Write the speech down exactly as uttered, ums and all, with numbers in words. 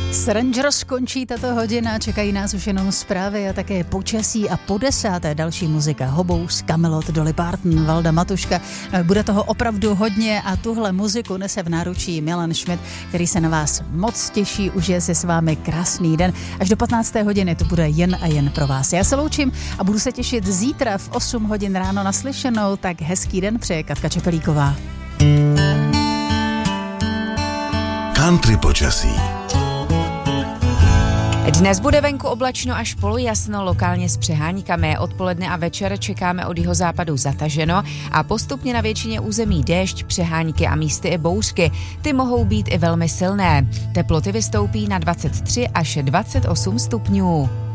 Ranger skončí tato hodina, čekají nás už jenom zprávy a také počasí a po desáté další muzika. Hobous, Kamelot, Dolly Parton, Valda Matuška. Bude toho opravdu hodně a tuhle muziku nese v náručí Milan Schmidt, který se na vás moc těší, užije si s vámi krásný den. Až do patnácté hodiny to bude jen a jen pro vás. Já se loučím a budu se těšit zítra v osm hodin ráno naslyšenou, tak hezký den přeje Katka Čepelíková. Country počasí. Dnes bude venku oblačno až polojasno, lokálně s přeháňkami. Odpoledne a večer čekáme od jihozápadu zataženo a postupně na většině území déšť, přeháňky a místy i bouřky. Ty mohou být i velmi silné. Teploty vystoupí na dvacet tři až dvacet osm stupňů.